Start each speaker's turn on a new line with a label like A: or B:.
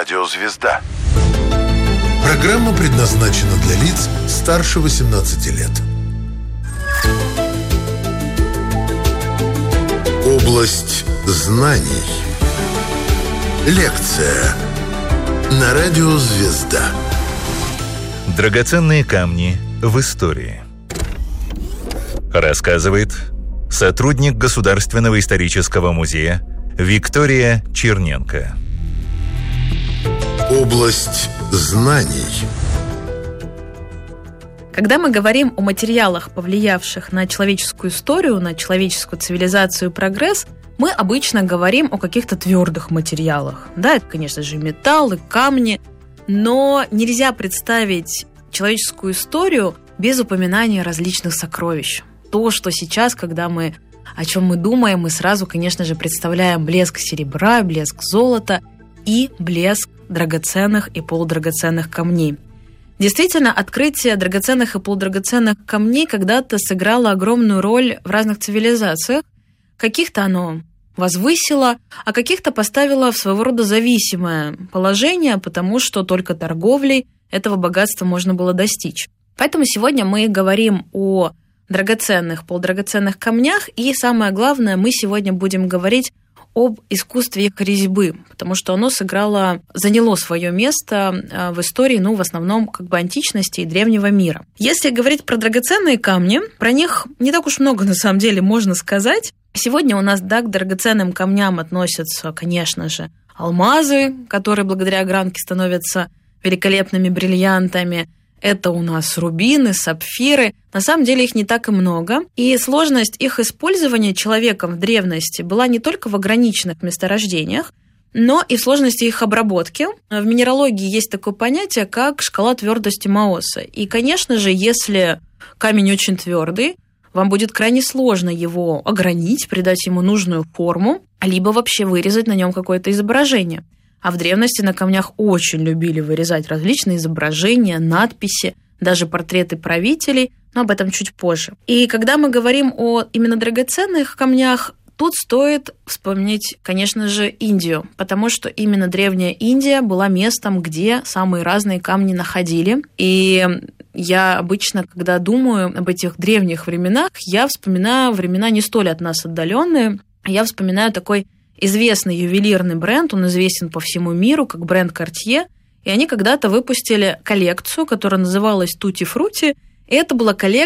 A: Радио «Звезда».
B: Программа предназначена для лиц старше 18 лет. Область знаний. Лекция на Радио «Звезда».
C: Драгоценные камни в истории. Рассказывает сотрудник Государственного исторического музея Виктория Черненко.
B: Область знаний.
D: Когда мы говорим о материалах, повлиявших на человеческую историю, на человеческую цивилизацию и прогресс, мы обычно говорим о каких-то твердых материалах. Да, это, конечно же, металлы, камни, но нельзя представить человеческую историю без упоминания различных сокровищ. То, что сейчас, о чем мы думаем, мы сразу, конечно же, представляем блеск серебра, блеск золота и блеск драгоценных и полудрагоценных камней. Действительно, открытие драгоценных и полудрагоценных камней когда-то сыграло огромную роль в разных цивилизациях. Каких-то оно возвысило, а каких-то поставило в своего рода зависимое положение, потому что только торговлей этого богатства можно было достичь. Поэтому сегодня мы говорим о драгоценных, полудрагоценных камнях, и самое главное, мы сегодня будем говорить об искусстве их резьбы, потому что оно заняло свое место в истории, в основном античности и древнего мира. Если говорить про драгоценные камни, про них не так уж много на самом деле можно сказать. Сегодня у нас, к драгоценным камням относятся, конечно же, алмазы, которые благодаря огранке становятся великолепными бриллиантами. Это у нас рубины, сапфиры. На самом деле их не так и много. И сложность их использования человеком в древности была не только в ограниченных месторождениях, но и в сложности их обработки. В минералогии есть такое понятие, как шкала твердости Моосса. И, конечно же, если камень очень твердый, вам будет крайне сложно его огранить, придать ему нужную форму, либо вообще вырезать на нем какое-то изображение. А в древности на камнях очень любили вырезать различные изображения, надписи, даже портреты правителей, но об этом чуть позже. И когда мы говорим о именно драгоценных камнях, тут стоит вспомнить, конечно же, Индию, потому что именно древняя Индия была местом, где самые разные камни находили. И я обычно, когда думаю об этих древних временах, я вспоминаю времена не столь от нас отдаленные. Я вспоминаю такой известный ювелирный бренд, он известен по всему миру как бренд Cartier, и они когда-то выпустили коллекцию, которая называлась Tutti Frutti, и это была коллекция